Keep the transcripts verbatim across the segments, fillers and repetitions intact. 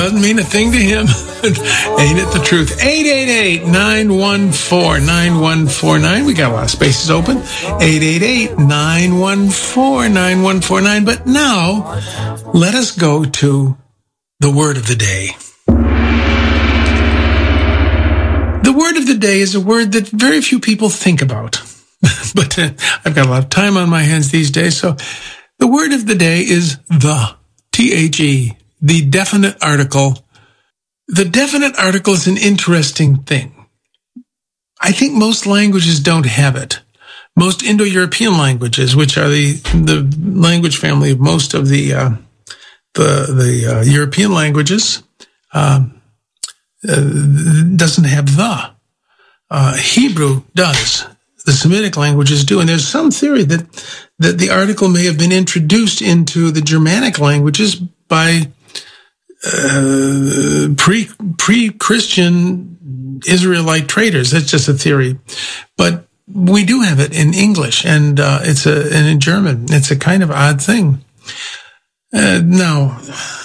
Doesn't mean a thing to him. Ain't it the truth? eight eight eight, nine one four, nine one four nine. We got a lot of spaces open. eight eight eight, nine one four, nine one four nine. But now, let us go to the word of the day. The word of the day is a word that very few people think about. But uh, I've got a lot of time on my hands these days. So the word of the day is the, T H E. The definite article. The definite article is an interesting thing. I think most languages don't have it. Most Indo-European languages, which are the the language family of most of the uh, the the uh, European languages, uh, uh, doesn't have the. Uh, Hebrew does. The Semitic languages do, and there's some theory that that the article may have been introduced into the Germanic languages by Uh, pre, pre-Christian Israelite traders. That's just a theory. But we do have it in English, and uh, it's a, and in German. It's a kind of odd thing. Uh, now,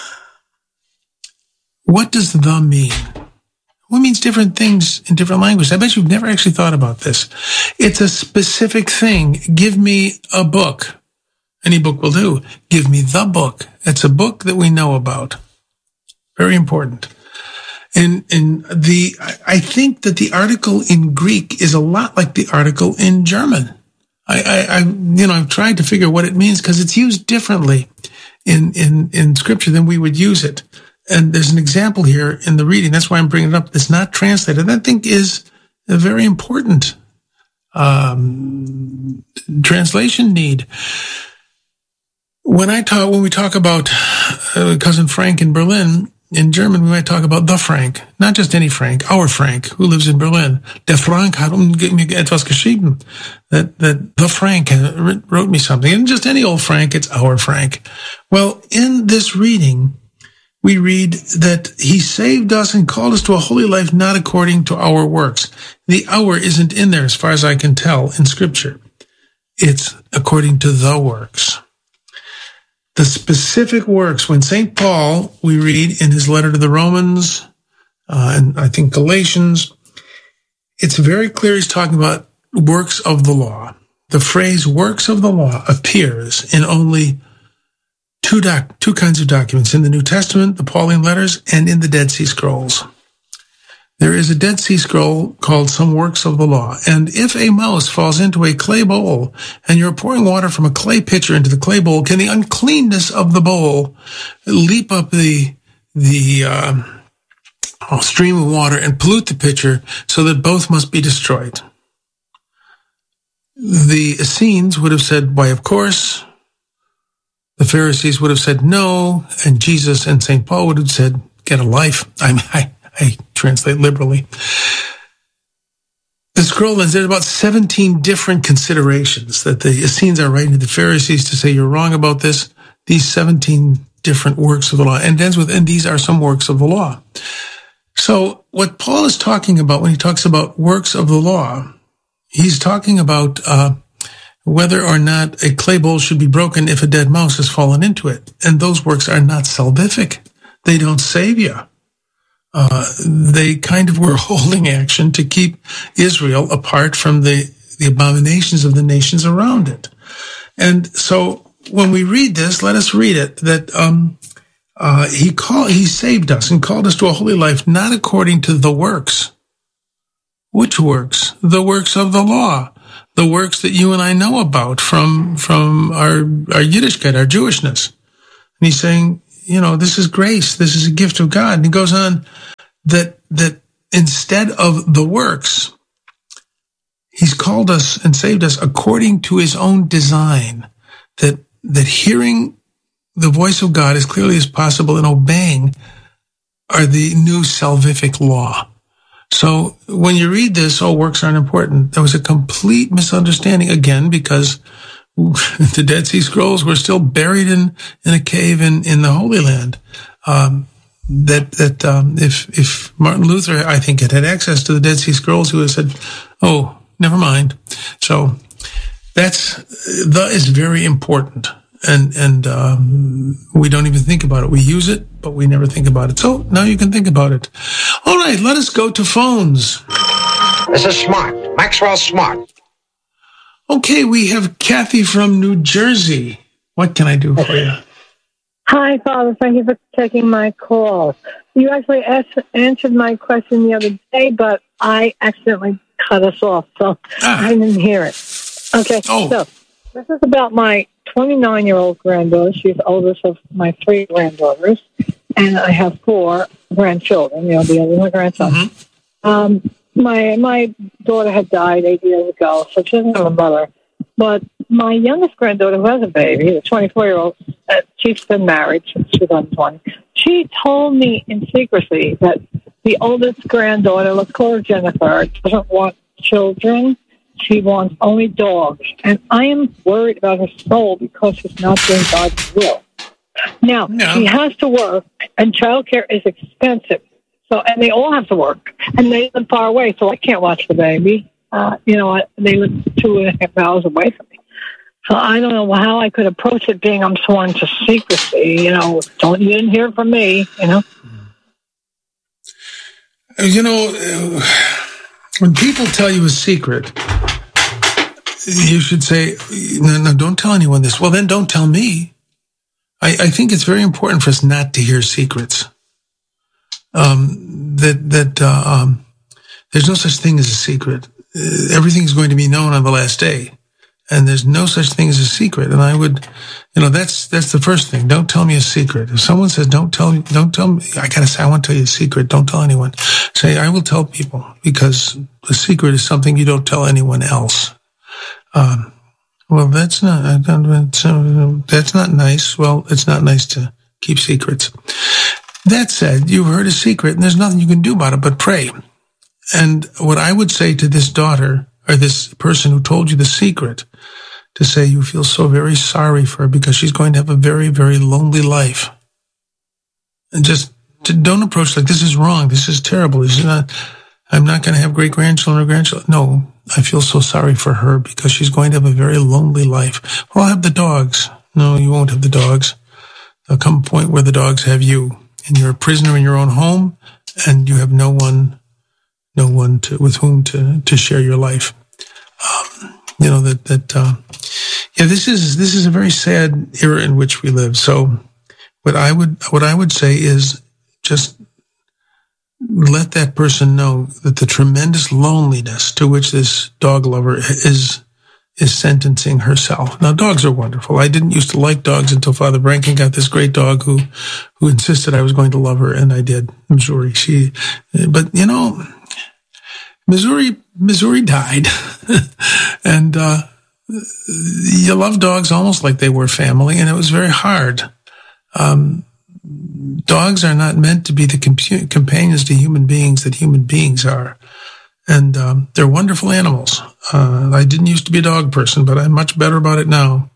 what does the mean? Well, it means different things in different languages. I bet you've never actually thought about this. It's a specific thing. Give me a book. Any book will do. Give me the book. It's a book that we know about. Very important. And, and the, I think that the article in Greek is a lot like the article in German. I, I, I you know, I've tried to figure what it means because it's used differently in, in, in scripture than we would use it. And there's an example here in the reading. That's why I'm bringing it up. It's not translated. That I think is a very important, um, translation need. When I talk, when we talk about uh, Cousin Frank in Berlin, in German, we might talk about the Frank, not just any Frank, our Frank, who lives in Berlin. Der Frank hat mir etwas geschrieben. That, that the Frank wrote me something. And just any old Frank, it's our Frank. Well, in this reading, we read that he saved us and called us to a holy life, not according to our works. The our isn't in there, as far as I can tell, in Scripture. It's according to the works. The specific works, when Saint Paul, we read in his letter to the Romans, uh, and I think Galatians, it's very clear he's talking about works of the law. The phrase works of the law appears in only two doc, two kinds of documents, in the New Testament, the Pauline letters, and in the Dead Sea Scrolls. There is a Dead Sea Scroll called Some Works of the Law. And if a mouse falls into a clay bowl and you're pouring water from a clay pitcher into the clay bowl, can the uncleanness of the bowl leap up the, the, uh, stream of water and pollute the pitcher so that both must be destroyed? The Essenes would have said, why, of course. The Pharisees would have said no. And Jesus and Saint Paul would have said, get a life. I, I, I translate liberally. The scroll, there's about seventeen different considerations that the Essenes are writing to the Pharisees to say, you're wrong about this. These seventeen different works of the law. And ends with, and these are some works of the law. So what Paul is talking about when he talks about works of the law, he's talking about uh, whether or not a clay bowl should be broken if a dead mouse has fallen into it. And those works are not salvific. They don't save you. Uh, they kind of were holding action to keep Israel apart from the, the abominations of the nations around it. And so when we read this, let us read it, that um, uh, he called, he saved us and called us to a holy life, not according to the works. Which works? The works of the law. The works that you and I know about from, from our, our Yiddishkeit, our Jewishness. And he's saying, you know, this is grace. This is a gift of God. And he goes on that, that instead of the works, he's called us and saved us according to his own design, that, that hearing the voice of God as clearly as possible and obeying are the new salvific law. So when you read this, oh, works aren't important. There was a complete misunderstanding again, because the Dead Sea Scrolls were still buried in, in a cave in, in the Holy Land. Um, that, that, um, if, if Martin Luther, I think, had had access to the Dead Sea Scrolls, he would have said, oh, never mind. So that's, the is very important. And, and, um, we don't even think about it. We use it, but we never think about it. So now you can think about it. All right, let us go to phones. This is Smart. Maxwell Smart. Okay, we have Kathy from New Jersey. What can I do for you? Hi, Father. Thank you for taking my call. You actually asked, answered my question the other day, but I accidentally cut us off, so ah. I didn't hear it. Okay, oh. so this is about my twenty-nine-year-old granddaughter. She's the oldest of my three granddaughters, and I have four grandchildren. You know, the other my grandson. Mm-hmm. Um, my my daughter had died eight years ago, so she doesn't have a mother. But my youngest granddaughter, who has a baby, the twenty-four-year-old, uh, she's been married since two thousand twenty. She told me in secrecy that the oldest granddaughter, let's call her Jennifer, doesn't want children. She wants only dogs. And I am worried about her soul because she's not doing God's will. Now, no. She has to work, and childcare is expensive. So, and they all have to work, and they live far away, so I can't watch the baby. Uh, you know, they live two and a half hours away from me. So I don't know how I could approach it being I'm sworn to secrecy. You know, don't you didn't hear from me, you know? You know, when people tell you a secret, you should say, no, no, don't tell anyone this. Well, then don't tell me. I, I think it's very important for us not to hear secrets. Um, that, that, uh, um, there's no such thing as a secret. Uh, everything is going to be known on the last day. And there's no such thing as a secret. And I would, you know, that's, that's the first thing. Don't tell me a secret. If someone says, don't tell me, don't tell me, I gotta say, I want to tell you a secret. Don't tell anyone. Say, I will tell people, because a secret is something you don't tell anyone else. Um, well, that's not, that's not nice. Well, it's not nice to keep secrets. That said, you've heard a secret and there's nothing you can do about it but pray. And what I would say to this daughter, or this person who told you the secret, to say you feel so very sorry for her because she's going to have a very, very lonely life. And just to, don't approach like, this is wrong, this is terrible, this is not, I'm not going to have great-grandchildren or grandchildren. No, I feel so sorry for her because she's going to have a very lonely life. Well, I'll have the dogs. No, you won't have the dogs. There'll come a point where the dogs have you, and you're a prisoner in your own home, and you have no one no one to, with whom to, to share your life. Um, you know, that, that, uh, yeah, this is, this is a very sad era in which we live. So what I would, what I would say is just let that person know that the tremendous loneliness to which this dog lover is, is sentencing herself. Now, dogs are wonderful. I didn't used to like dogs until Father Brankin got this great dog who, who insisted I was going to love her, and I did. Missouri. She, but you know, Missouri, Missouri died. and, uh, you love dogs almost like they were family, and it was very hard. Um, dogs are not meant to be the compu- companions to human beings that human beings are. And, um, they're wonderful animals. Uh, I didn't used to be a dog person, but I'm much better about it now.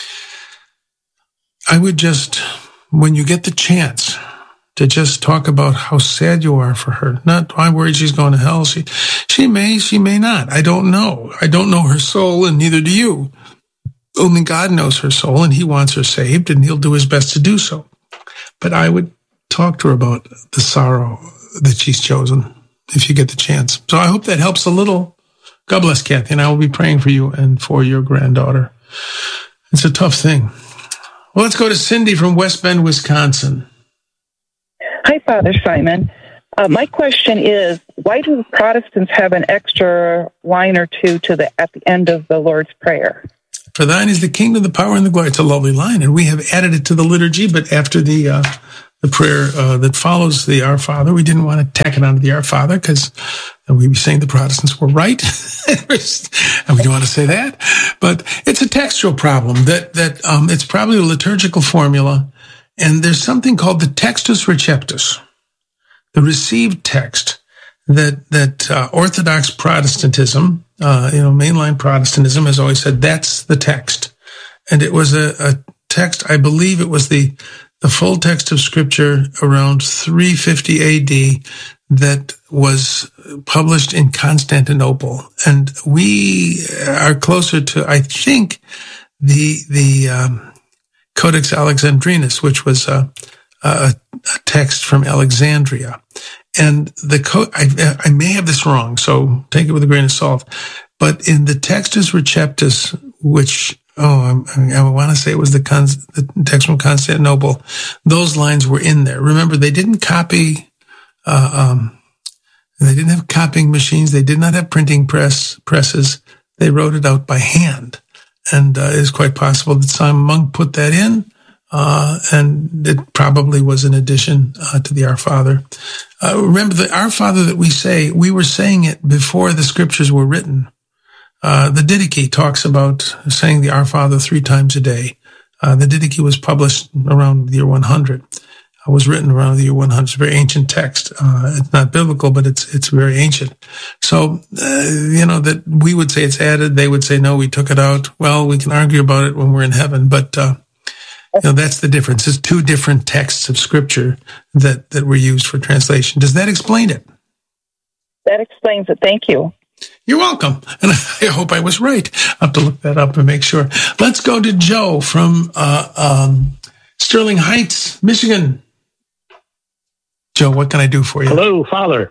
I would just, when you get the chance, to just talk about how sad you are for her. Not, I'm worried she's going to hell. She, she may, she may not. I don't know. I don't know her soul, and neither do you. Only God knows her soul, and he wants her saved, and he'll do his best to do so. But I would talk to her about the sorrow that she's chosen, if you get the chance. So I hope that helps a little. God bless, Kathy, and I will be praying for you and for your granddaughter. It's a tough thing. Well, let's go to Cindy from West Bend, Wisconsin. Hi, Father Simon. Uh, my question is, why do Protestants have an extra line or two to the at the end of the Lord's Prayer? For thine is the kingdom, the power, and the glory. It's a lovely line, and we have added it to the liturgy, but after the uh, the prayer uh, that follows the Our Father, we didn't want to tack it onto the Our Father, because we'd be saying the Protestants were right, and we don't want to say that. But it's a textual problem, that, that um, it's probably a liturgical formula. And there's something called the Textus Receptus, the received text, that that uh, Orthodox Protestantism, uh, you know, mainline Protestantism has always said that's the text. And it was a, a text, I believe it was the the full text of Scripture around three fifty A D that was published in Constantinople. And we are closer to, I think, the the um Codex Alexandrinus, which was a, a text from Alexandria. And the co- I, I may have this wrong, so take it with a grain of salt. But in the Textus Receptus, which, oh, I, I want to say it was the, Con- the text from Constantinople, those lines were in there. Remember, they didn't copy, uh, um, they didn't have copying machines. They did not have printing press presses. They wrote it out by hand. And uh, it's quite possible that Simon Monk put that in. Uh, and it probably was an addition uh, to the Our Father. Uh, remember, the Our Father that we say, we were saying it before the scriptures were written. Uh, the Didache talks about saying the Our Father three times a day. Uh, the Didache was published around the year one hundred. It was written around the year one hundred. It's a very ancient text. Uh, it's not biblical, but it's it's very ancient. So, uh, you know, that we would say it's added. They would say, no, we took it out. Well, we can argue about it when we're in heaven, but uh you know, that's the difference. It's two different texts of Scripture that, that were used for translation. Does that explain it? That explains it. Thank you. You're welcome. And I hope I was right. I'll have to look that up and make sure. Let's go to Joe from uh, um, Sterling Heights, Michigan. Joe, what can I do for you? Hello, Father.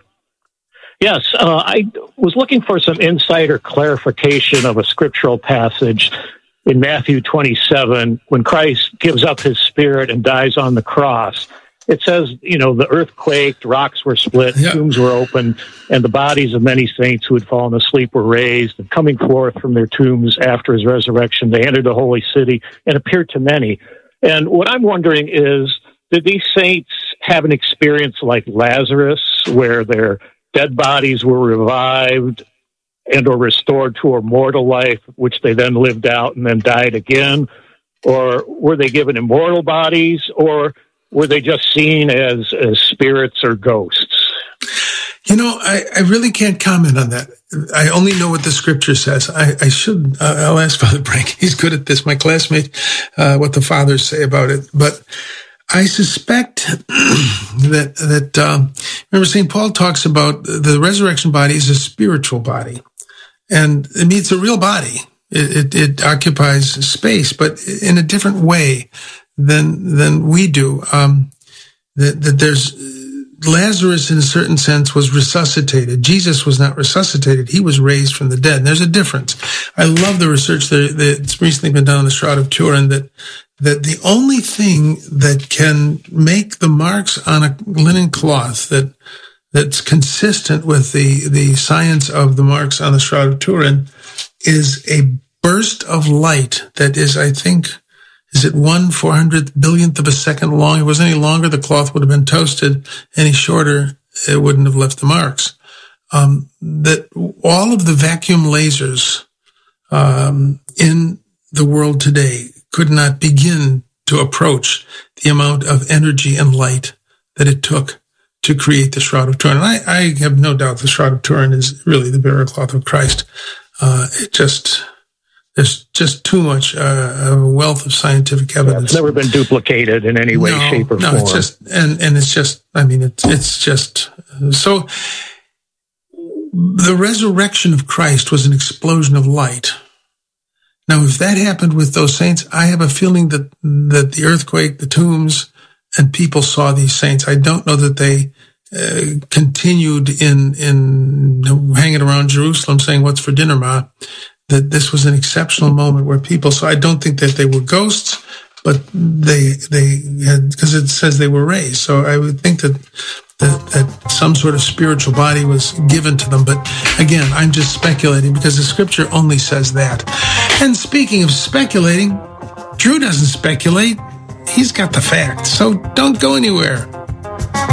Yes, uh, I was looking for some insight or clarification of a scriptural passage in Matthew twenty-seven, when Christ gives up his spirit and dies on the cross. It says, you know, the earth quaked, rocks were split, yeah. tombs were opened, and the bodies of many saints who had fallen asleep were raised, and coming forth from their tombs after his resurrection, they entered the holy city and appeared to many. And what I'm wondering is, did these saints have an experience like Lazarus, where their dead bodies were revived and or restored to a mortal life, which they then lived out and then died again? Or were they given immortal bodies, or were they just seen as, as spirits or ghosts? You know, I, I really can't comment on that. I only know what the scripture says. I, I should, uh, I'll ask Father Brank. He's good at this, my classmate, uh, what the fathers say about it. But I suspect that, that, um, remember Saint Paul talks about the resurrection body is a spiritual body. And I mean, it's a real body. It, it, it occupies space, but in a different way than than we do. Um, that, that there's Lazarus, in a certain sense, was resuscitated. Jesus was not resuscitated; he was raised from the dead. And there's a difference. I love the research that, that's recently been done on the Shroud of Turin. That that the only thing that can make the marks on a linen cloth that that's consistent with the, the science of the marks on the Shroud of Turin is a burst of light that is, I think, is it one four hundredth billionth of a second long? If it was any longer, the cloth would have been toasted. Any shorter, it wouldn't have left the marks. Um, that all of the vacuum lasers um, in the world today could not begin to approach the amount of energy and light that it took to create the Shroud of Turin. And I, I have no doubt the Shroud of Turin is really the burial cloth of Christ. Uh, it just, there's just too much, uh, a wealth of scientific evidence. Yeah, it's never been duplicated in any way, no, shape, or no, form. It's just, and, and it's just, I mean, it's, it's just, so the resurrection of Christ was an explosion of light. Now, if that happened with those saints, I have a feeling that, that the earthquake, the tombs, and people saw these saints. I don't know that they uh, continued in in hanging around Jerusalem saying, "What's for dinner, Ma?" That this was an exceptional moment where people saw. I don't think that they were ghosts, but they they had, because it says they were raised. So I would think that, that that some sort of spiritual body was given to them. But again, I'm just speculating because the scripture only says that. And speaking of speculating, Drew doesn't speculate. He's got the facts, so don't go anywhere.